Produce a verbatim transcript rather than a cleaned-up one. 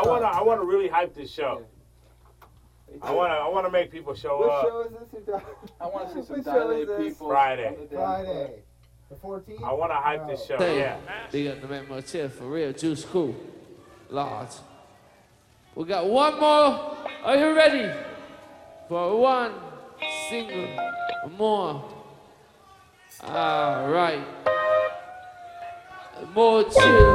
I wanna, I wanna really hype this show. I wanna, I wanna make people show what up. What show is this? I wanna see some What show is dilated this? people. Friday. Friday. The fourteenth? I wanna hype this show. Hey, Yeah. big up the man Motif for real. Juice cool. Large. We got one more. Are you ready for one single more? All right. More chill.